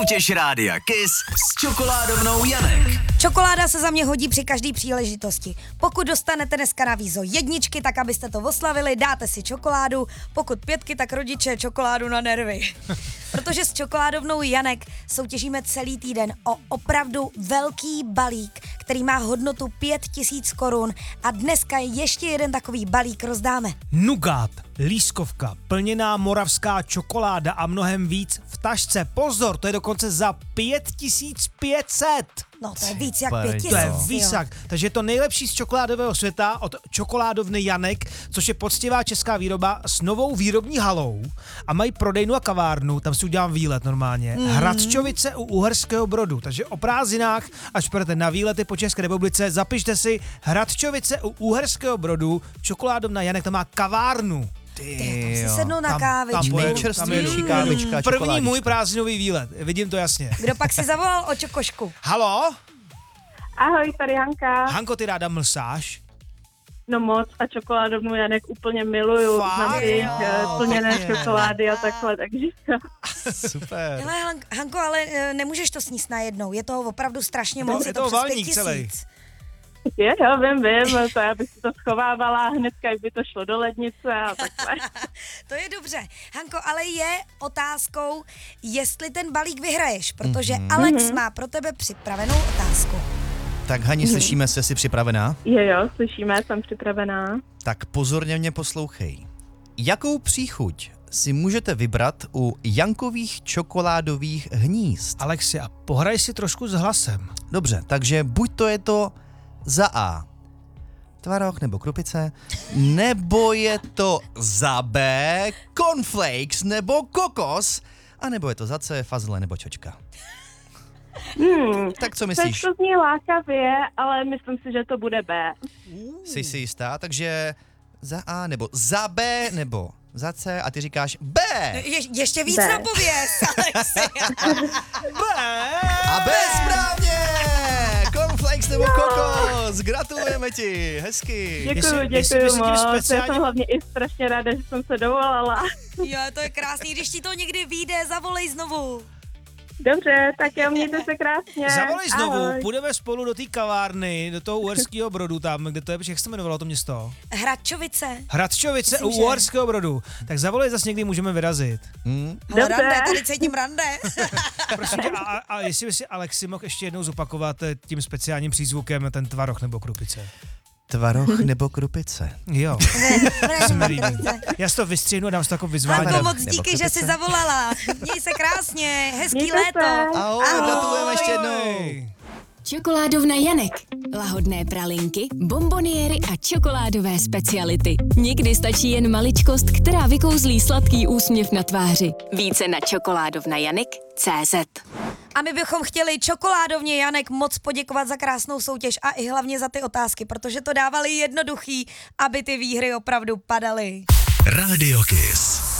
Soutěž Rádia Kiss s čokoládovnou Janek. Čokoláda se za mě hodí při každé příležitosti. Pokud dostanete dneska na vízo 1, tak abyste to oslavili, dáte si čokoládu, pokud 5, tak rodiče čokoládu na nervy. Protože s čokoládovnou Janek soutěžíme celý týden o opravdu velký balík, který má hodnotu 5000 korun a dneska ještě jeden takový balík rozdáme. Nugát, lískovka, plněná moravská čokoláda a mnohem víc v tašce. Pozor, to je dokonce za 5500. No to je víc jak 5000. To je víc jak. Takže je to nejlepší z čokoládového světa od čokoládovny Janek, což je poctivá česká výroba s novou výrobní halou a mají prodejnu a kavárnu, tam si udělám výlet normálně. Hradčovice u Uherského Brodu, takže o prázdninách, až půjdete na výlety po České republice, zapište si Hradčovice u Uherského Brodu, čokoládovna Janek, tam má kavárnu. Tam si sednou na kávičku. Nejčerstvější kávička, První můj prázdninový výlet, vidím to jasně. Kdo pak si zavolal o čokošku? Halo? Ahoj, tady Hanka. Hanko, ty ráda mlsáš? No moc a čokoládovnu Janek úplně miluju. Znám ty plněné čokolády a takhle, takže... Super. Hele, Hanko, ale nemůžeš to sníst najednou, je toho opravdu strašně moc, je to to přes valník 5000. celý. Jo, vím, to já bych si to schovávala hnedka, by to šlo do lednice a takhle. To je dobře. Hanko, ale je otázkou, jestli ten balík vyhraješ, protože Alex má pro tebe připravenou otázku. Tak Hani, slyšíme se, jsi připravená? Jo, slyšíme, jsem připravená. Tak pozorně mě poslouchej. Jakou příchuť si můžete vybrat u Jankových čokoládových hnízd? Alexia, pohraj si trošku s hlasem. Dobře, takže buď to je to za A tvaroh nebo krupice, nebo je to za B cornflakes nebo kokos, a nebo je to za C fazle nebo čočka. Tak co myslíš? To zní lákavě, ale myslím si, že to bude B. Jsi si jistá, takže za A nebo za B nebo za C a ty říkáš B. Ještě víc B. napověz, Alexia. A B správně! Cornflakes nebo kokos, gratulujeme ti, hezky. Děkuju moc, já jsem hlavně i strašně ráda, že jsem se dovolala. Jo, to je krásný, když ti to někdy vyjde, zavolej znovu. Dobře, tak jo, mějte se krásně. Zavolej znovu, Ahoj. půjdeme spolu do té kavárny, do toho Uherského Brodu tam, kde to je, jak se jmenovalo to město? Hradčovice. Hradčovice u Myslím, že. Uherského Brodu. Tak zavolej, zase někdy můžeme vyrazit. Ale Dobře. rande, tady cítím rande. Prosím tě, a jestli by si Alexi mohl ještě jednou zopakovat tím speciálním přízvukem ten tvaroh nebo krupice. Tvaroh nebo krupice? Jo, se mi líbí. Já si to vystřihnu a dám si to jako vyzvání. Hanko, moc Nebo díky, že krupice. jsi zavolala. Měj se krásně, hezký Mějte léto. se. Ahoj, gratulujeme ještě jednou. Čokoládovna Janek. Lahodné pralinky, bomboniéry a čokoládové speciality. Někdy stačí jen maličkost, která vykouzlí sladký úsměv na tváři. Více na čokoládovnajanek.cz. A my bychom chtěli čokoládovně Janek moc poděkovat za krásnou soutěž a i hlavně za ty otázky, protože to dávali jednoduchý, aby ty výhry opravdu padaly. Radio Kiss.